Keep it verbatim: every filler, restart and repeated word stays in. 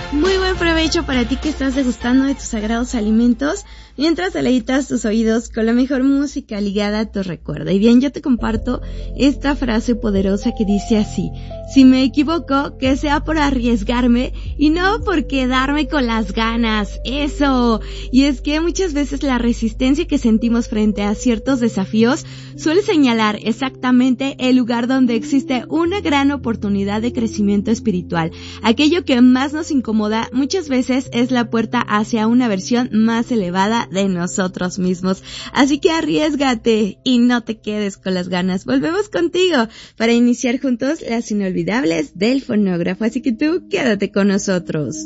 Muy buen provecho para ti que estás degustando de tus sagrados alimentos mientras deleitas tus oídos con la mejor música ligada a tu recuerdo. Y bien, yo te comparto esta frase poderosa que dice así: si me equivoco, que sea por arriesgarme y no por quedarme con las ganas. Eso. Y es que muchas veces la resistencia que sentimos frente a ciertos desafíos suele señalar exactamente el lugar donde existe una gran oportunidad de crecimiento espiritual. Aquello que más nos incomoda muchas veces es la puerta hacia una versión más elevada de nosotros mismos. Así que arriésgate y no te quedes con las ganas. Volvemos contigo para iniciar juntos las inolvidables del fonógrafo. Así que tú quédate con nosotros.